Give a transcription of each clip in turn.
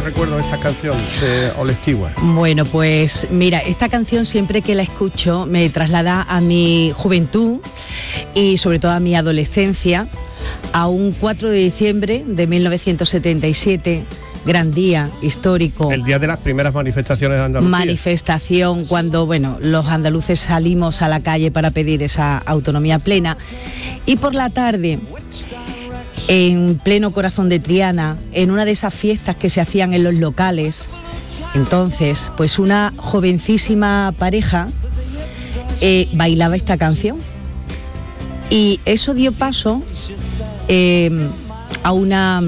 recuerdos de esta canción de Ole Stewart? Bueno, pues mira, esta canción siempre que la escucho me traslada a mi juventud y sobre todo a mi adolescencia, a un 4 de diciembre de 1977, gran día histórico. El día de las primeras manifestaciones de Andalucía. Manifestación cuando, bueno, los andaluces salimos a la calle para pedir esa autonomía plena. Y por la tarde, en pleno corazón de Triana, en una de esas fiestas que se hacían en los locales, entonces, pues una jovencísima pareja bailaba esta canción. Y eso dio paso a una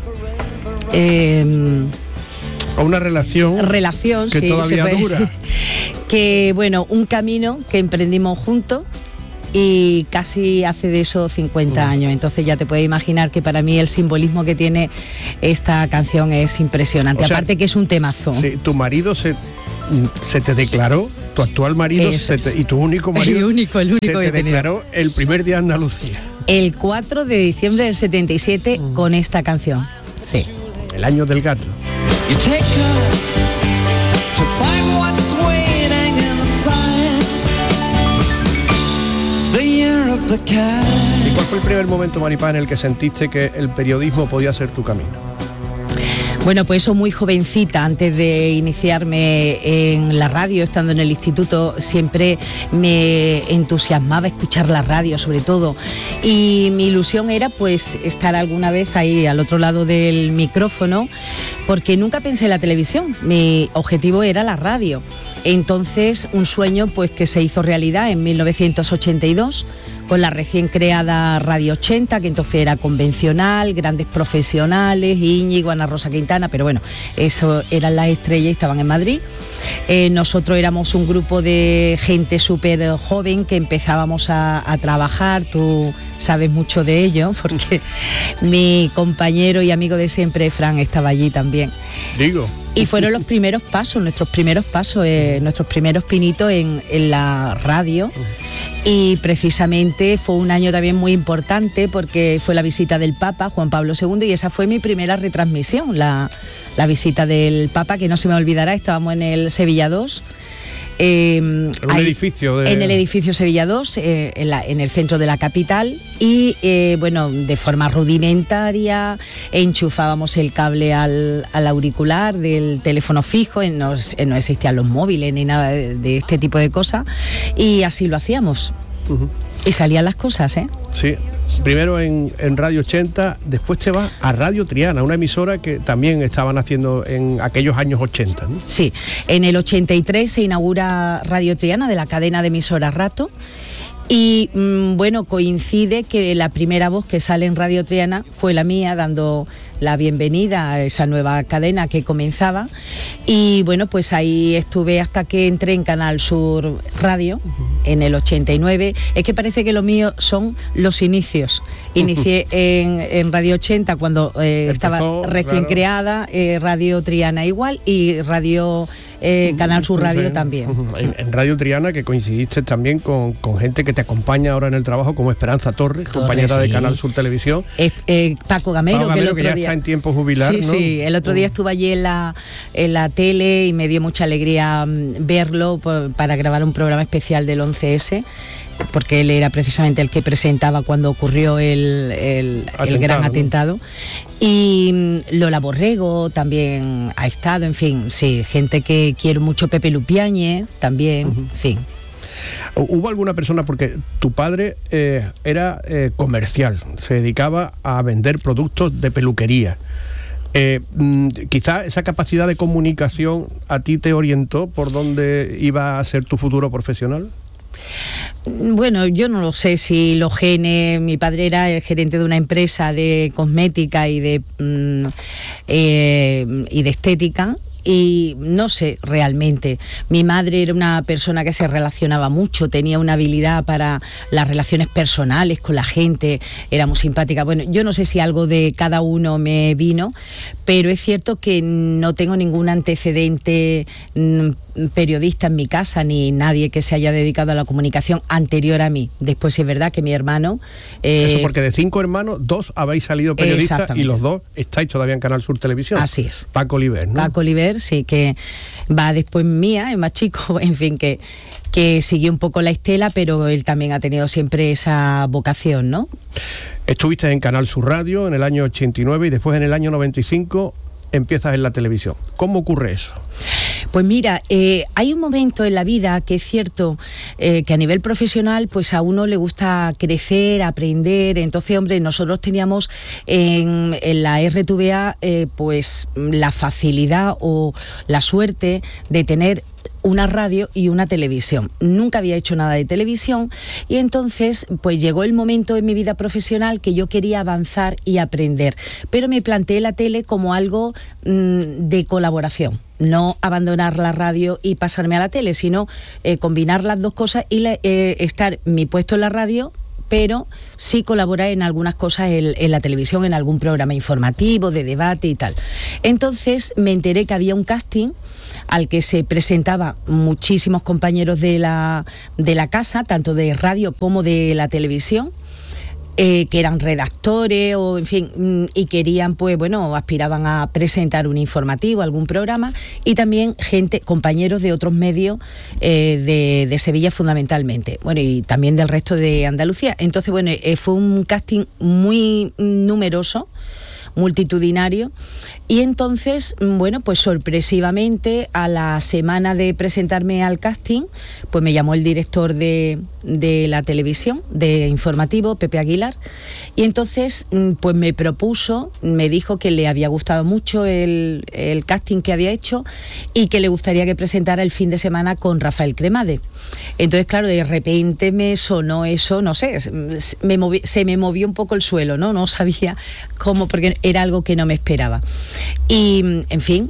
relación que sí, todavía dura. Que bueno, un camino que emprendimos juntos y casi hace de eso 50 años. Entonces ya te puedes imaginar que para mí el simbolismo que tiene esta canción es impresionante. O sea, aparte que es un temazo. Sí, tu marido se te declaró, tu actual marido y tu único marido, el único se te declaró el primer día de Andalucía. El 4 de diciembre del 77 con esta canción. Sí. El año del gato. ¿Y cuál fue el primer momento, Maripaz, en el que sentiste que el periodismo podía ser tu camino? Bueno, pues eso muy jovencita, antes de iniciarme en la radio, estando en el instituto, siempre me entusiasmaba escuchar la radio, sobre todo. Y mi ilusión era pues estar alguna vez ahí al otro lado del micrófono, porque nunca pensé en la televisión, mi objetivo era la radio. Entonces, un sueño pues que se hizo realidad en 1982, con la recién creada Radio 80, que entonces era convencional, grandes profesionales, Íñigo, Ana Rosa Quintana, pero bueno, eso eran las estrellas y estaban en Madrid. Nosotros éramos un grupo de gente súper joven que empezábamos a trabajar, tú sabes mucho de ello, porque mi compañero y amigo de siempre, Fran, estaba allí también. Digo. Y fueron los primeros pasos, nuestros primeros pinitos en la radio. Y precisamente fue un año también muy importante porque fue la visita del Papa, Juan Pablo II, y esa fue mi primera retransmisión, la visita del Papa, que no se me olvidará, estábamos en el Sevilla 2. En el edificio Sevilla 2, en el centro de la capital, y bueno, de forma rudimentaria enchufábamos el cable al auricular del teléfono fijo, no existían los móviles ni nada de este tipo de cosas, y así lo hacíamos. Y salían las cosas, ¿eh? Sí. Primero en Radio 80, después te vas a Radio Triana, una emisora que también estaban haciendo en aquellos años 80, ¿no? Sí, en el 83 se inaugura Radio Triana, de la cadena de emisoras Rato, y bueno, coincide que la primera voz que sale en Radio Triana fue la mía, dando la bienvenida a esa nueva cadena que comenzaba, y bueno, pues ahí estuve hasta que entré en Canal Sur Radio en el 89. Es que parece que lo mío son los inicios. Inicié en Radio 80 cuando estaba recién creada, Radio Triana igual, y Radio Canal Sur Radio también. En Radio Triana, que coincidiste también con gente que te acompaña ahora en el trabajo, como Esperanza Torres, compañera de Canal Sur Televisión. Paco Gamero, que el otro que ya día está en tiempo jubilar, sí, ¿no? Sí, el otro día estuve allí en la tele y me dio mucha alegría verlo para grabar un programa especial del 11S, porque él era precisamente el que presentaba cuando ocurrió el gran atentado. Y Lola Borrego también ha estado, en fin, sí, gente que quiero mucho, Pepe Lupiáñez también, en fin. ¿Hubo alguna persona, porque tu padre era comercial, se dedicaba a vender productos de peluquería? Quizá esa capacidad de comunicación a ti te orientó por dónde iba a ser tu futuro profesional. Bueno, yo no lo sé si los genes. Mi padre era el gerente de una empresa de cosmética y de estética, y no sé realmente. Mi madre era una persona que se relacionaba mucho, tenía una habilidad para las relaciones personales con la gente, era muy simpática. Bueno, yo no sé si algo de cada uno me vino, pero es cierto que no tengo ningún antecedente periodista en mi casa, ni nadie que se haya dedicado a la comunicación anterior a mí. Después sí es verdad que mi hermano... Eso porque de 5 hermanos, 2 habéis salido periodistas y los 2 estáis todavía en Canal Sur Televisión. Así es. Paco Oliver, ¿no? Paco Oliver, sí, que va después mía, es más chico, en fin, que siguió un poco la estela, pero él también ha tenido siempre esa vocación, ¿no? Estuviste en Canal Sur Radio en el año 89 y después en el año 95 empiezas en la televisión. ¿Cómo ocurre eso? Pues mira, hay un momento en la vida que es cierto que a nivel profesional pues a uno le gusta crecer, aprender. Entonces, hombre, nosotros teníamos en la RTVA pues la facilidad o la suerte de tener una radio y una televisión. Nunca había hecho nada de televisión y entonces pues llegó el momento en mi vida profesional que yo quería avanzar y aprender, pero me planteé la tele como algo de colaboración, no abandonar la radio y pasarme a la tele, sino combinar las dos cosas y estar mi puesto en la radio, pero sí colaborar en algunas cosas en la televisión, en algún programa informativo, de debate y tal. Entonces me enteré que había un casting al que se presentaba muchísimos compañeros de la casa, tanto de radio como de la televisión, que eran redactores o en fin, y querían pues bueno, aspiraban a presentar un informativo, algún programa, y también compañeros de otros medios de Sevilla fundamentalmente, bueno, y también del resto de Andalucía. Entonces bueno, fue un casting muy numeroso, multitudinario, y entonces, bueno, pues sorpresivamente a la semana de presentarme al casting, pues me llamó el director de la televisión, de informativo, Pepe Aguilar, y entonces pues me propuso, me dijo que le había gustado mucho el casting que había hecho y que le gustaría que presentara el fin de semana con Rafael Cremades. Entonces, claro, de repente me sonó eso, no sé, se me movió un poco el suelo, ¿no? No sabía cómo, porque era algo que no me esperaba. Y, en fin,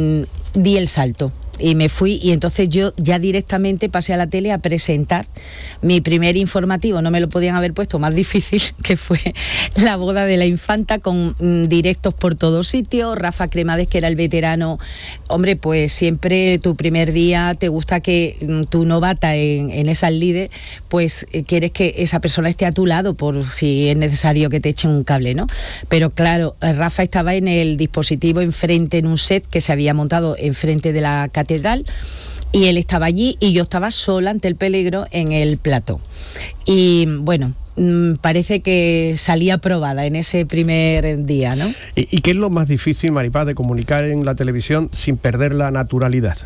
di el salto. Y me fui, y entonces yo ya directamente pasé a la tele a presentar mi primer informativo. No me lo podían haber puesto más difícil, que fue la boda de la infanta, con directos por todos sitios. Rafa Cremades, que era el veterano. Hombre, pues siempre tu primer día te gusta que tu novata en esas lides, pues quieres que esa persona esté a tu lado por si es necesario que te echen un cable, ¿no? Pero claro, Rafa estaba en el dispositivo enfrente, en un set que se había montado enfrente de la catedral, y él estaba allí y yo estaba sola ante el peligro en el plató. Y bueno, parece que salí aprobada en ese primer día, ¿no? ¿Y qué es lo más difícil, Maripaz, de comunicar en la televisión sin perder la naturalidad?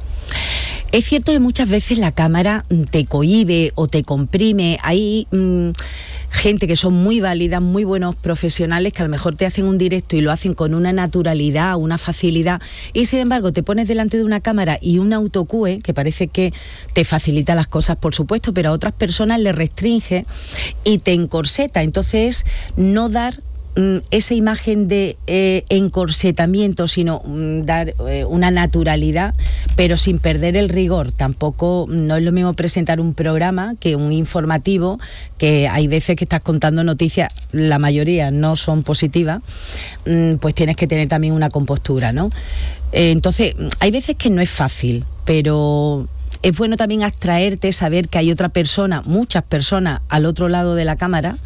Es cierto que muchas veces la cámara te cohíbe o te comprime. Hay gente que son muy válidas, muy buenos profesionales, que a lo mejor te hacen un directo y lo hacen con una naturalidad, una facilidad, y sin embargo te pones delante de una cámara y un autocue, que parece que te facilita las cosas, por supuesto, pero a otras personas le restringe y te encorseta. Entonces, no dar esa imagen de encorsetamiento, sino dar una naturalidad, pero sin perder el rigor. Tampoco no es lo mismo presentar un programa que un informativo, que hay veces que estás contando noticias, la mayoría no son positivas, pues tienes que tener también una compostura, ¿no? Entonces, hay veces que no es fácil, pero es bueno también abstraerte, saber que hay otra persona, muchas personas al otro lado de la cámara,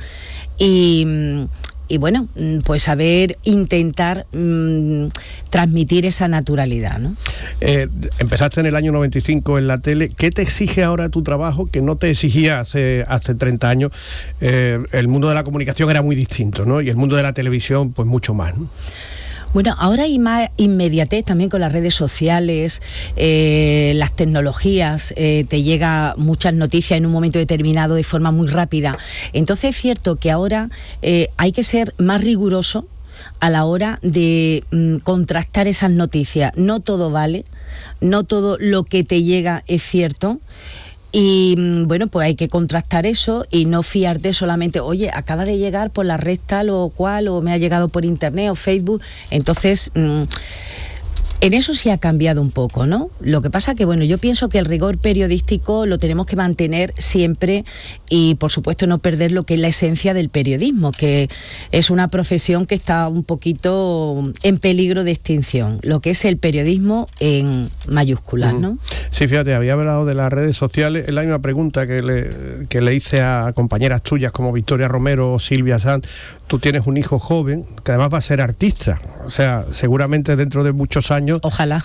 y bueno, pues intentar transmitir esa naturalidad, ¿no? Empezaste en el año 95 en la tele. ¿Qué te exige ahora tu trabajo que no te exigía hace 30 años? El mundo de la comunicación era muy distinto, ¿no? Y el mundo de la televisión, pues mucho más, ¿no? Bueno, ahora hay más inmediatez también con las redes sociales, las tecnologías, te llega muchas noticias en un momento determinado de forma muy rápida. Entonces es cierto que ahora hay que ser más riguroso a la hora de contrastar esas noticias. No todo vale, no todo lo que te llega es cierto. Y bueno, pues hay que contrastar eso y no fiarte solamente, oye, acaba de llegar por la red tal o cual, o me ha llegado por internet o Facebook. Entonces En eso sí ha cambiado un poco, ¿no? Lo que pasa que, bueno, yo pienso que el rigor periodístico lo tenemos que mantener siempre y, por supuesto, no perder lo que es la esencia del periodismo, que es una profesión que está un poquito en peligro de extinción, lo que es el periodismo en mayúsculas, ¿no? Sí, fíjate, había hablado de las redes sociales. Es la misma pregunta que le hice a compañeras tuyas como Victoria Romero o Silvia Sanz. Tú tienes un hijo joven que además va a ser artista, o sea, seguramente dentro de muchos años ojalá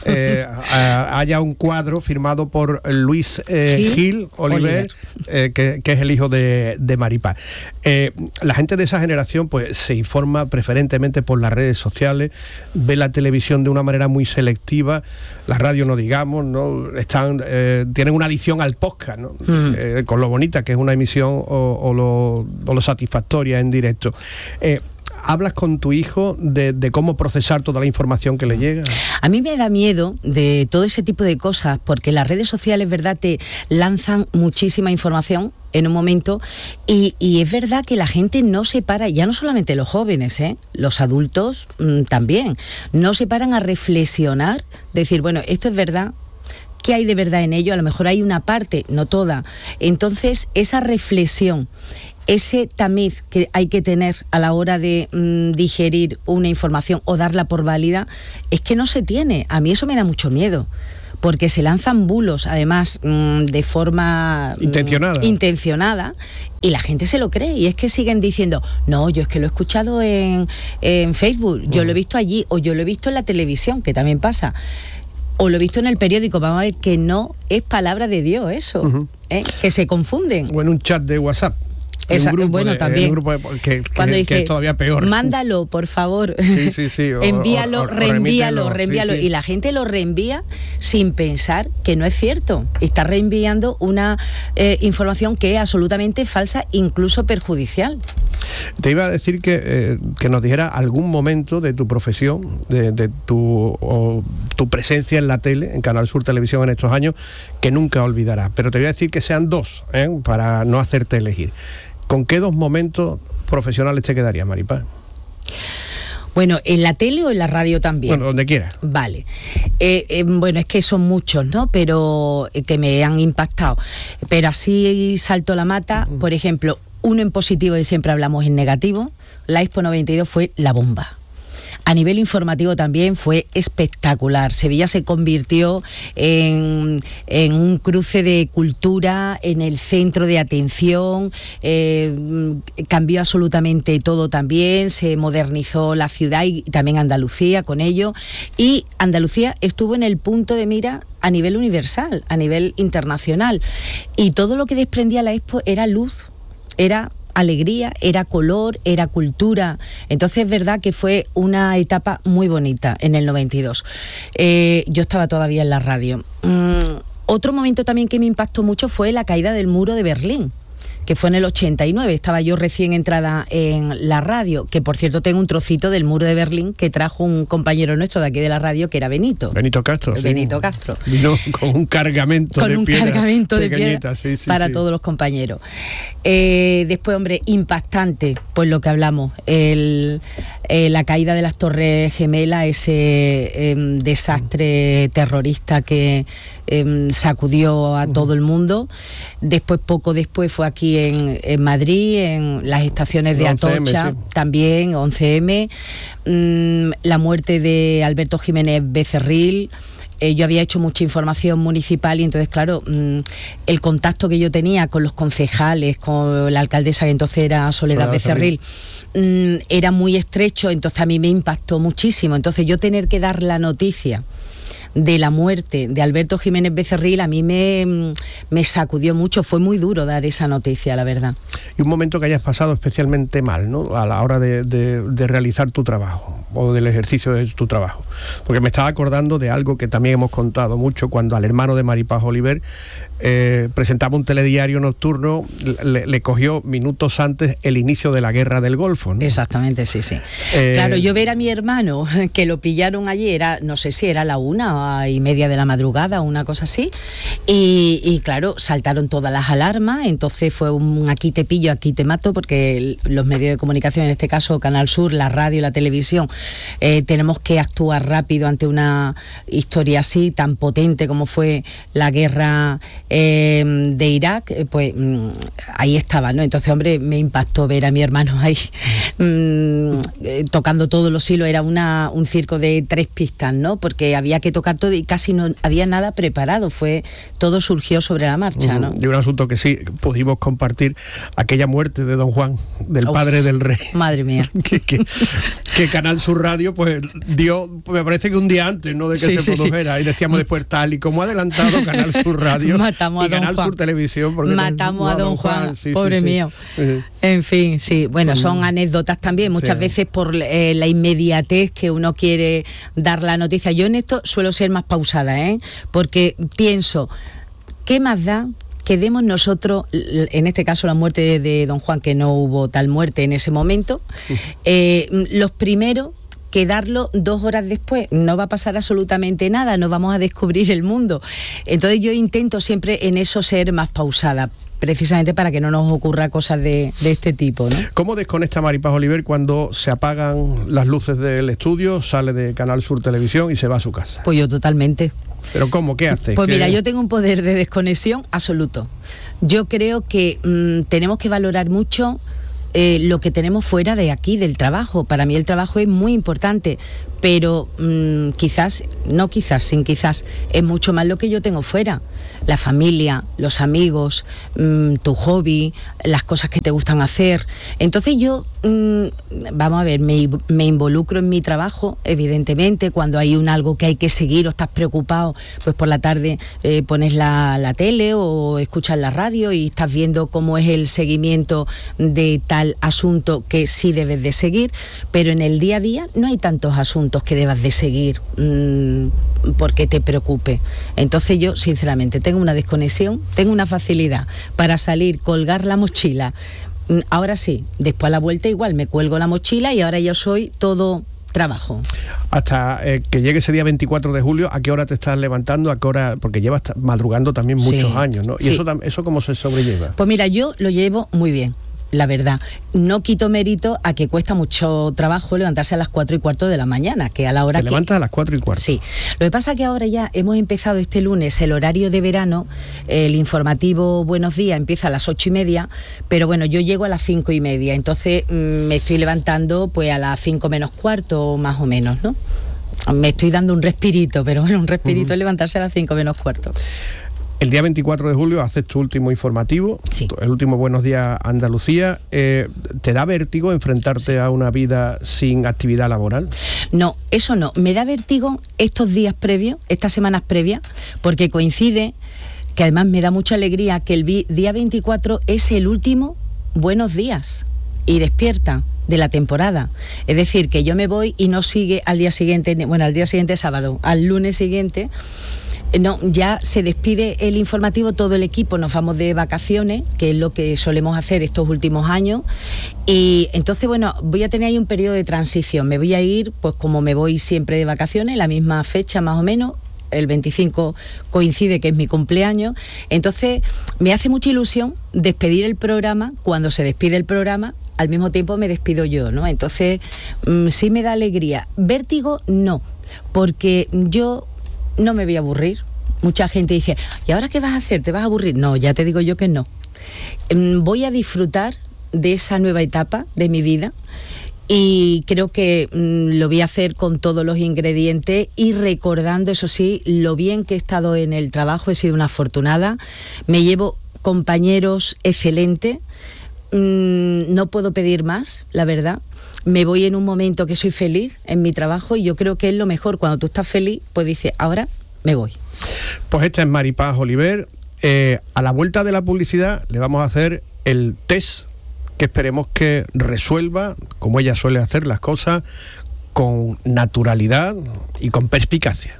haya un cuadro firmado por Luis Gil Oliver. Que es el hijo de Maripaz. La gente de esa generación pues se informa preferentemente por las redes sociales, ve la televisión de una manera muy selectiva, la radio no digamos, ¿no? Tienen una adicción al podcast, ¿no? Con lo bonita que es una emisión o lo satisfactoria en directo. ¿Hablas con tu hijo de cómo procesar toda la información que le llega? A mí me da miedo de todo ese tipo de cosas, porque las redes sociales, verdad, te lanzan muchísima información en un momento y es verdad que la gente no se para, ya no solamente los jóvenes, los adultos también, no se paran a reflexionar, decir, bueno, esto es verdad. ¿Qué hay de verdad en ello? A lo mejor hay una parte, no toda. Entonces, esa reflexión, ese tamiz que hay que tener a la hora de digerir una información o darla por válida, es que no se tiene. A mí eso me da mucho miedo, porque se lanzan bulos, además, de forma intencionada, y la gente se lo cree, y es que siguen diciendo, no, yo es que lo he escuchado en Facebook, yo lo he visto allí, o yo lo he visto en la televisión, que también pasa, o lo he visto en el periódico. Vamos a ver que no es palabra de Dios eso, que se confunden. O en un chat de WhatsApp. También. Un grupo que es todavía peor. Mándalo, por favor. Sí. Envíalo, reenvíalo. Y la gente lo reenvía sin pensar que no es cierto. Está reenviando una información que es absolutamente falsa, incluso perjudicial. Te iba a decir que nos dijera algún momento de tu profesión, de tu presencia en la tele, en Canal Sur Televisión en estos años, que nunca olvidarás. Pero te voy a decir que sean dos, para no hacerte elegir. ¿Con qué dos momentos profesionales te quedarías, Maripaz? Bueno, ¿en la tele o en la radio también? Bueno, donde quieras. Vale. Bueno, es que son muchos, ¿no? Pero que me han impactado. Pero así salto la mata. Por ejemplo, uno en positivo y siempre hablamos en negativo. La Expo 92 fue la bomba. A nivel informativo también fue espectacular. Sevilla se convirtió en un cruce de cultura, en el centro de atención, cambió absolutamente todo también, se modernizó la ciudad y también Andalucía con ello. Y Andalucía estuvo en el punto de mira a nivel universal, a nivel internacional. Y todo lo que desprendía la Expo era luz, era alegría, era color, era cultura. Entonces es verdad que fue una etapa muy bonita en el 92. Yo estaba todavía en la radio. Otro momento también que me impactó mucho fue la caída del muro de Berlín, que fue en el 89, estaba yo recién entrada en la radio, que por cierto tengo un trocito del muro de Berlín que trajo un compañero nuestro de aquí de la radio, que era Benito Castro. Benito Castro. Vino con un cargamento de piedra para todos los compañeros. Después, hombre, impactante, pues lo que hablamos, la caída de las Torres Gemelas, ese desastre terrorista que sacudió a todo el mundo. Después, poco después, fue aquí en Madrid, en las estaciones de Atocha, 11M, sí. También 11M, la muerte de Alberto Jiménez Becerril. Yo había hecho mucha información municipal y entonces, claro, el contacto que yo tenía con los concejales, con la alcaldesa que entonces era Soledad Becerril, era muy estrecho, entonces a mí me impactó muchísimo. Entonces yo tener que dar la noticia de la muerte de Alberto Jiménez Becerril a mí me sacudió mucho, fue muy duro dar esa noticia, la verdad. Y un momento que hayas pasado especialmente mal, ¿no?, a la hora de realizar tu trabajo o del ejercicio de tu trabajo, porque me estaba acordando de algo que también hemos contado mucho cuando al hermano de Maripaz Oliver presentaba un telediario nocturno, le cogió minutos antes el inicio de la guerra del Golfo, ¿no? Exactamente, sí. Claro, yo ver a mi hermano que lo pillaron allí, no sé si era la 1:30 de la madrugada o una cosa así, y claro, saltaron todas las alarmas, entonces fue un aquí te pillo, aquí te mato, porque los medios de comunicación, en este caso Canal Sur, la radio y la televisión, tenemos que actuar rápido ante una historia así, tan potente como fue la guerra de Irak, pues ahí estaba, ¿no? Entonces, hombre, me impactó ver a mi hermano ahí tocando todos los hilos. Era un circo de 3 pistas, ¿no? Porque había que tocar todo y casi no había nada preparado, todo surgió sobre la marcha, ¿no? Y un asunto que sí pudimos compartir, aquella muerte de Don Juan, del padre del rey. Madre mía. que Canal Sur Radio pues dio, me parece que un día antes, ¿no?, de que se produjera, y decíamos después, tal y como ha adelantado Canal Sur Radio matamos y Canal Sur Televisión, porque matamos a Don Juan, pobre mío. En fin, sí, bueno, son anécdotas también, muchas veces por la inmediatez que uno quiere dar la noticia. Yo en esto suelo ser más pausada, porque pienso, ¿qué más da que demos nosotros, en este caso la muerte de Don Juan, que no hubo tal muerte en ese momento, los primeros que darlo 2 horas después? No va a pasar absolutamente nada, no vamos a descubrir el mundo. Entonces yo intento siempre en eso ser más pausada, precisamente para que no nos ocurra cosas de este tipo, ¿no? ¿Cómo desconecta Maripaz Oliver cuando se apagan las luces del estudio, sale de Canal Sur Televisión y se va a su casa? Pues yo totalmente. ¿Pero cómo? ¿Qué hace? Pues mira, yo tengo un poder de desconexión absoluto. Yo creo que tenemos que valorar mucho lo que tenemos fuera de aquí, del trabajo. Para mí el trabajo es muy importante, pero sin quizás, es mucho más lo que yo tengo fuera. La familia, los amigos, tu hobby, las cosas que te gustan hacer. Entonces yo, vamos a ver, me involucro en mi trabajo, evidentemente. Cuando hay algo que hay que seguir o estás preocupado, pues por la tarde pones la tele o escuchas la radio y estás viendo cómo es el seguimiento de tal asunto que sí debes de seguir, pero en el día a día no hay tantos asuntos que debas de seguir porque te preocupe. Entonces yo, sinceramente, tengo una desconexión, tengo una facilidad para salir, colgar la mochila. Ahora sí, después a la vuelta igual me cuelgo la mochila y ahora yo soy todo trabajo. Hasta que llegue ese día 24 de julio, ¿a qué hora te estás levantando? ¿A qué hora? Porque llevas madrugando también muchos años, ¿no? ¿Y eso cómo se sobrelleva? Pues mira, yo lo llevo muy bien, la verdad. No quito mérito a que cuesta mucho trabajo levantarse a las 4:15 de la mañana, que a la hora ¿Te levantas a las 4:15? Sí. Lo que pasa es que ahora ya hemos empezado este lunes el horario de verano, el informativo Buenos Días empieza a las 8:30, pero bueno, yo llego a las 5:30, entonces me estoy levantando pues a las 5 menos cuarto, más o menos, ¿no? Me estoy dando un respirito, pero bueno, un respirito es levantarse a las 5 menos cuarto. El día 24 de julio haces tu último informativo, el último Buenos Días Andalucía. ¿Te da vértigo enfrentarte a una vida sin actividad laboral? No, eso no. Me da vértigo estos días previos, estas semanas previas, porque coincide, que además me da mucha alegría, que el día 24 es el último Buenos Días y Despierta de la temporada. Es decir, que yo me voy y no sigue al día siguiente, bueno, al día siguiente sábado, al lunes siguiente. No, ya se despide el informativo, todo el equipo nos vamos de vacaciones, que es lo que solemos hacer estos últimos años, y entonces, bueno, voy a tener ahí un periodo de transición. Me voy a ir, pues como me voy siempre de vacaciones, la misma fecha más o menos, el 25 coincide que es mi cumpleaños, entonces me hace mucha ilusión despedir el programa. Cuando se despide el programa, al mismo tiempo me despido yo, ¿no? Entonces sí me da alegría. Vértigo no, porque yo no me voy a aburrir. Mucha gente dice, ¿y ahora qué vas a hacer? ¿Te vas a aburrir? No, ya te digo yo que no. Voy a disfrutar de esa nueva etapa de mi vida y creo que lo voy a hacer con todos los ingredientes y recordando, eso sí, lo bien que he estado en el trabajo. He sido una afortunada, me llevo compañeros excelentes, no puedo pedir más, la verdad. Me voy en un momento que soy feliz en mi trabajo y yo creo que es lo mejor. Cuando tú estás feliz, pues dices, ahora me voy. Pues esta es Maripaz Oliver. A la vuelta de la publicidad le vamos a hacer el test que esperemos que resuelva, como ella suele hacer las cosas, con naturalidad y con perspicacia.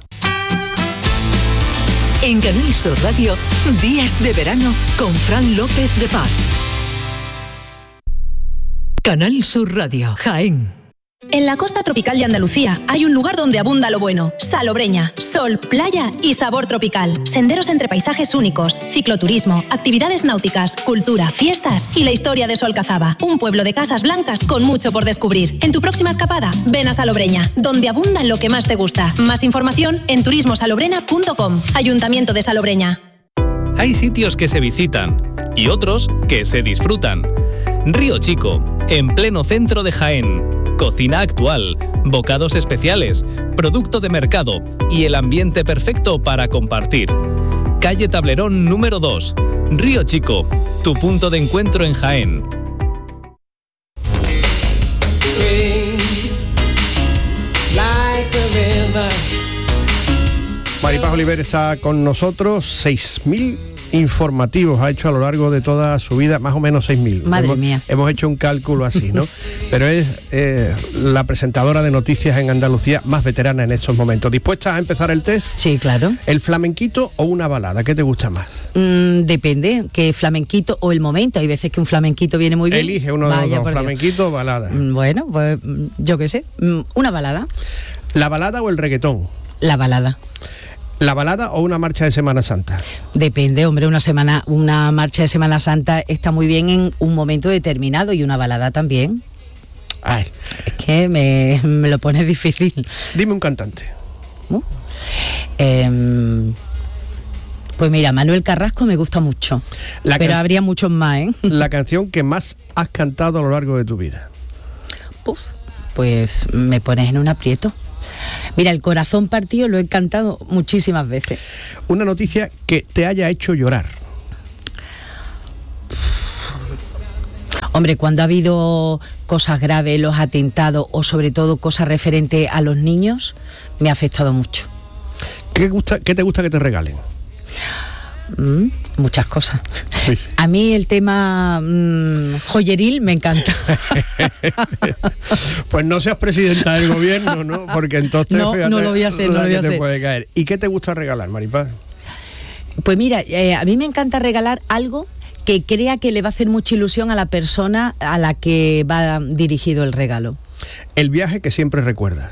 En Canal Sur Radio, Días de Verano con Fran López de Paz. Canal Sur Radio, Jaén. En la costa tropical de Andalucía hay un lugar donde abunda lo bueno. Salobreña. Sol, playa y sabor tropical. Senderos entre paisajes únicos, cicloturismo, actividades náuticas, cultura, fiestas y la historia de Solcazaba. Un pueblo de casas blancas con mucho por descubrir. En tu próxima escapada, ven a Salobreña, donde abunda lo que más te gusta. Más información en turismosalobrena.com. Ayuntamiento de Salobreña. Hay sitios que se visitan y otros que se disfrutan. Río Chico, en pleno centro de Jaén. Cocina actual, bocados especiales, producto de mercado y el ambiente perfecto para compartir. Calle Tablerón número 2, Río Chico, tu punto de encuentro en Jaén. Maripaz Oliver está con nosotros. 6.000 informativos ha hecho a lo largo de toda su vida, más o menos 6.000. Madre mía. Hemos hecho un cálculo así, ¿no? Pero es la presentadora de noticias en Andalucía más veterana en estos momentos. ¿Dispuesta a empezar el test? Sí, claro. ¿El flamenquito o una balada? ¿Qué te gusta más? Depende, que flamenquito o el momento. Hay veces que un flamenquito viene muy bien. Elige uno de los dos, flamenquito o balada. Bueno, pues yo qué sé, una balada. ¿La balada o el reggaetón? La balada. ¿La balada o una marcha de Semana Santa? Depende, hombre, una marcha de Semana Santa está muy bien en un momento determinado y una balada también. Ay. Es que me lo pones difícil. Dime un cantante. Pues mira, Manuel Carrasco me gusta mucho, pero habría muchos más, ¿eh? La canción que más has cantado a lo largo de tu vida. Pues me pones en un aprieto. Mira, El corazón partido lo he cantado muchísimas veces. Una noticia que te haya hecho llorar. Hombre, cuando ha habido cosas graves, los atentados o sobre todo cosas referentes a los niños, me ha afectado mucho. ¿Qué te gusta que te regalen? Muchas cosas. Sí. A mí el tema joyeril me encanta. Pues no seas presidenta del gobierno, ¿no? Porque entonces no lo voy a hacer, no lo voy a hacer. Puede caer. ¿Y qué te gusta regalar, Maripaz? Pues mira, a mí me encanta regalar algo que crea que le va a hacer mucha ilusión a la persona a la que va dirigido el regalo. El viaje que siempre recuerdas.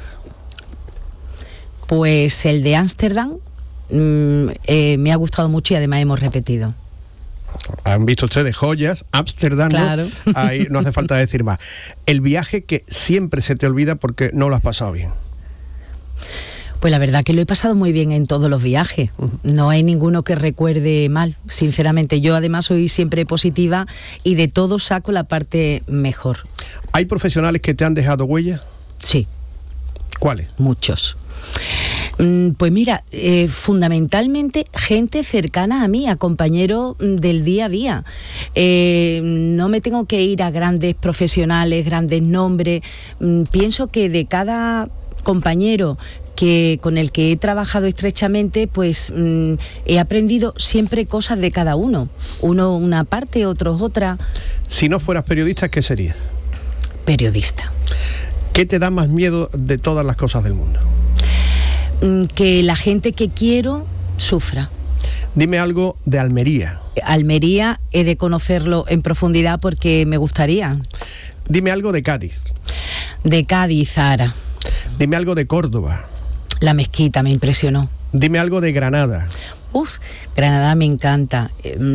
Pues el de Ámsterdam. Me ha gustado mucho y además hemos repetido. Han visto ustedes joyas, Ámsterdam, claro. ¿no? Ahí no hace falta decir más. El viaje que siempre se te olvida porque no lo has pasado bien. Pues la verdad que lo he pasado muy bien en todos los viajes. No hay ninguno que recuerde mal, sinceramente. Yo además soy siempre positiva y de todo saco la parte mejor. ¿Hay profesionales que te han dejado huella? Sí. ¿Cuáles? Muchos. Pues mira, fundamentalmente gente cercana a mí, a compañeros del día a día. No me tengo que ir a grandes profesionales, grandes nombres. Pienso que de cada compañero con el que he trabajado estrechamente, pues he aprendido siempre cosas de cada uno. Uno una parte, otros otra. Si no fueras periodista, ¿qué serías? Periodista. ¿Qué te da más miedo de todas las cosas del mundo? Que la gente que quiero sufra. Dime algo de Almería. Almería he de conocerlo en profundidad porque me gustaría. Dime algo de Cádiz. De Cádiz, Zahara. Dime algo de Córdoba. La mezquita me impresionó. Dime algo de Granada. Granada me encanta.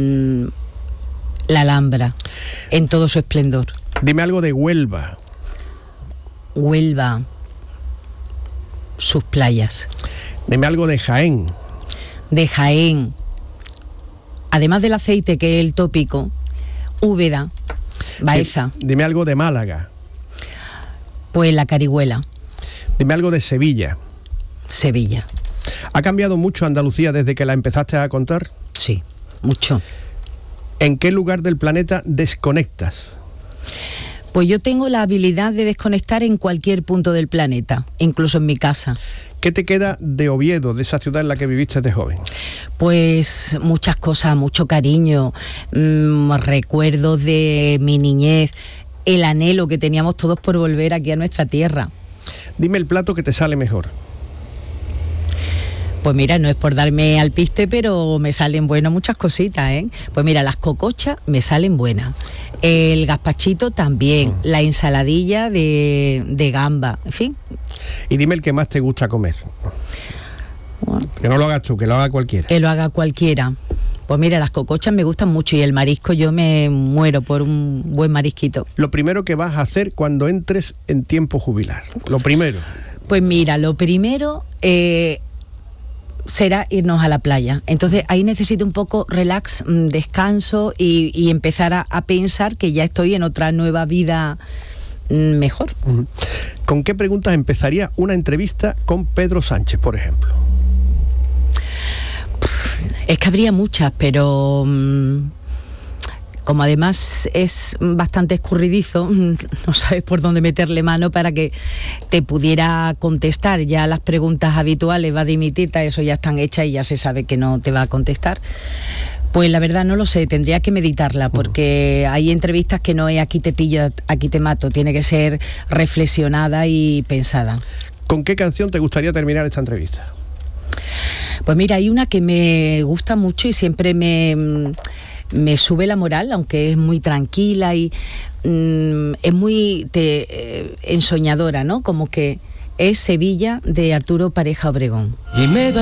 La Alhambra, en todo su esplendor. Dime algo de Huelva. Huelva, sus playas. Dime algo de Jaén. De Jaén, además del aceite que es el tópico, Úbeda, Baeza. Dime algo de Málaga. Pues la Carihuela. Dime algo de Sevilla. Sevilla. ¿Ha cambiado mucho Andalucía desde que la empezaste a contar? Sí, mucho. ¿En qué lugar del planeta desconectas? Pues yo tengo la habilidad de desconectar en cualquier punto del planeta, incluso en mi casa. ¿Qué te queda de Oviedo, de esa ciudad en la que viviste de joven? Pues muchas cosas, mucho cariño, recuerdos de mi niñez, el anhelo que teníamos todos por volver aquí a nuestra tierra. Dime el plato que te sale mejor. Pues mira, no es por darme al piste, pero me salen buenas muchas cositas, ¿eh? Pues mira, las cocochas me salen buenas. El gazpachito también, la ensaladilla de gamba, en fin. Y dime el que más te gusta comer. Bueno. Que no lo hagas tú, que lo haga cualquiera. Que lo haga cualquiera. Pues mira, las cocochas me gustan mucho y el marisco, yo me muero por un buen marisquito. Lo primero que vas a hacer cuando entres en tiempo jubilar, lo primero. Pues mira, lo primero será irnos a la playa. Entonces ahí necesito un poco relax, descanso y empezar a pensar que ya estoy en otra nueva vida mejor. ¿Con qué preguntas empezaría una entrevista con Pedro Sánchez, por ejemplo? Es que habría muchas, pero como además es bastante escurridizo, no sabes por dónde meterle mano para que te pudiera contestar. Ya las preguntas habituales, va a dimitir, eso ya están hechas y ya se sabe que no te va a contestar. Pues la verdad no lo sé, tendría que meditarla, porque hay entrevistas que no es aquí te pillo, aquí te mato, tiene que ser reflexionada y pensada. ¿Con qué canción te gustaría terminar esta entrevista? Pues mira, hay una que me gusta mucho y siempre me sube la moral, aunque es muy tranquila y es muy ensoñadora, ¿no? Como que es Sevilla, de Arturo Pareja Obregón.